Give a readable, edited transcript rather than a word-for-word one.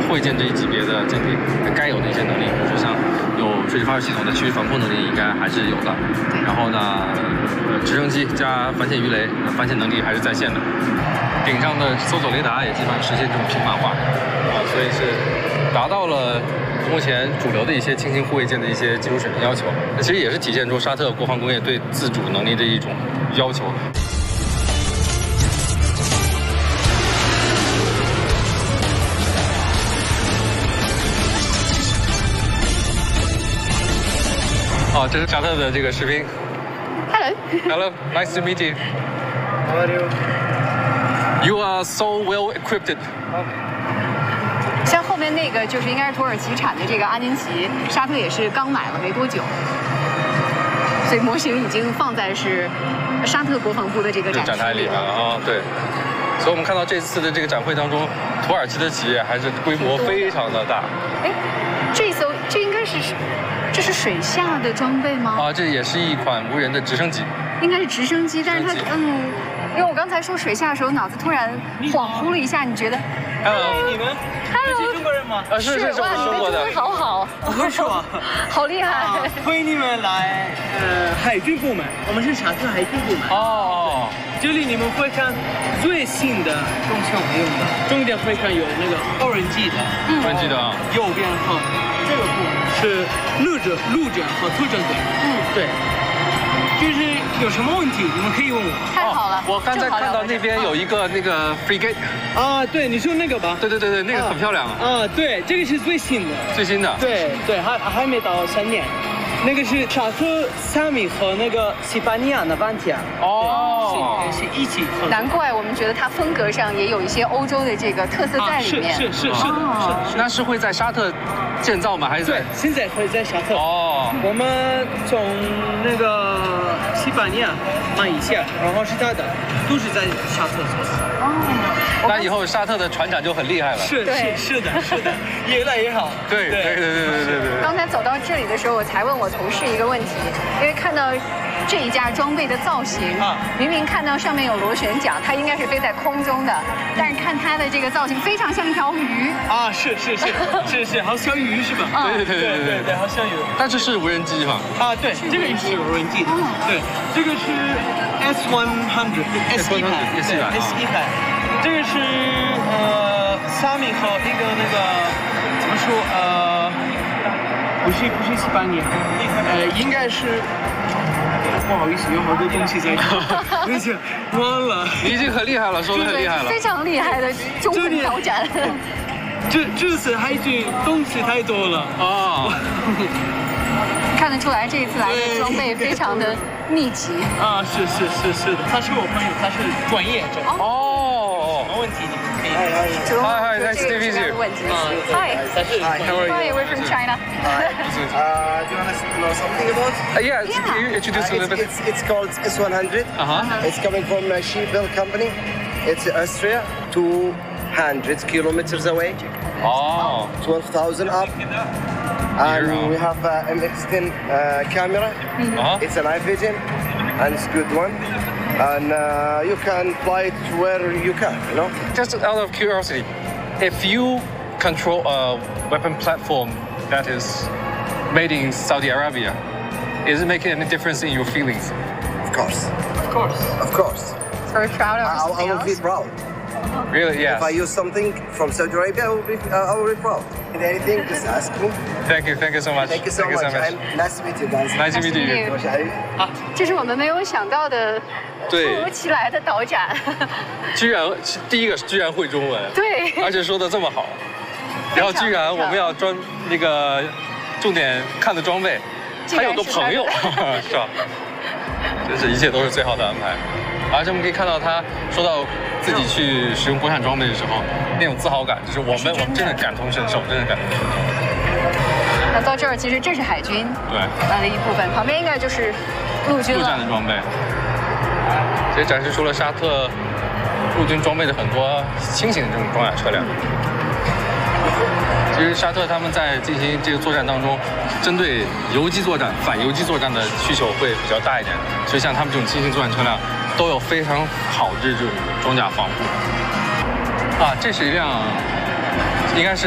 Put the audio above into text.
护卫舰这一级别的舰艇该有的一些能力，比如说像有水底发射系统的区域防空能力，应该还是有的。然后呢，直升机加反潜鱼雷，反潜能力还是在线的。顶上的搜索雷达也基本上实现这种平板化所以是达到了目前主流的一些轻型护卫舰的一些技术水平要求。其实也是体现出沙特国防工业对自主能力的一种要求。这是沙特的这个士兵。Hello, nice to meet you. How are you? You are so well equipped. 像后面那个就是应该是土耳其产的这个阿尼奇，沙特也是刚买了没多久，所以模型已经放在是沙特国防部的这个展台里面了对。所以我们看到这次的这个展会当中，土耳其的企业还是规模非常的大。 这应该是。这是水下的装备吗？ 这也是一款无人的直升机。 应该是直升机，但是它因为我刚才说水下的时候，脑子突然恍惚了一下，你觉得 ？Hello， 你们是中国人吗？ 是我是中国的。 好好， 不是吗？ 好厉害！ 欢迎你们来海军部门，我们是沙特海军部门。这里你们会看最新的东西我们用的，重点会看有那个无人机的， 无人机的右边和这个部门是陆战和作战队。对。就是有什么问题，你们可以问我。 太好了！ 我刚才看到那边有一个那个 frigate。 对，你说那个吧？ 对，那个很漂亮对，这个是最新的。最新的？对，还没到3年。那个是沙特、萨米和那个西班牙的班机是一起。 难怪我们觉得它风格上也有一些欧洲的这个特色在里面。 是的。 那是会在沙特建造吗？还是对，现在会在沙特。我们从那个西班牙买一下，然后是它的，都是在沙特做的。 那以后沙特的船长就很厉害了。 是的，越来越好。 对。 刚才走到这里的时候，我才问我同事一个问题，因为看到这一架装备的造型，明明看到上面有螺旋桨，它应该是飞在空中的，但是看它的这个造型非常像一条鱼。是，好像鱼是吧？对，好像鱼。 但这是无人机吗？ 对，这个也是无人机的。对，这个是 S100 S100。这个是萨米和一个那个怎么说不是西班牙，应该是不好意思，有好多东西在这，而且忘了。 你已经很厉害了，说得很厉害了， 非常厉害的中文挑战。 这次海军东西太多了看得出来这一次来的装备非常的密集是的，他是我朋友，他是专业者。什么问题你们可以 ？Hi, nice to meet you. Hi, how are you? We're from China. Do you want to know something about? Yeah. Can you introduce a little bit? It's called S100. It's coming from a Sheeple company. It's Austria, 200 kilometers away. 12,000 up. And we have MX10 camera. It's a night vision, and it's a good one. And you can fly it where you can, Just out of curiosity, if you control a weapon platform that is made in Saudi Arabia, is it making any difference in your feelings? Of course. So we're proud of I will be proud. Really? Yes. If I use something from Saudi Arabia, I will be proud. If anything, just ask me. Thank you so much. Thank you so much. Nice to meet you guys. Nice to meet you. 这是我们没有想到的突如其来的导展。 第一个居然会中文， 对， 而且说的这么好，然后居然我们要那个重点看的装备，还有个朋友，是吧？真是一切都是最好的安排。而且我们可以看到他说到自己去使用国产装备的时候，那种自豪感，就是我们真的感同身受，真的感同身受。 那到这儿，其实这是海军的一部分，旁边应该就是陆军了。 陆战的装备，所以展示出了沙特陆军装备的很多轻型的这种装甲车辆。其实沙特他们在进行这个作战当中，针对游击作战、反游击作战的需求会比较大一点，所以像他们这种轻型作战车辆都有非常好的这种装甲防护。这是一辆应该是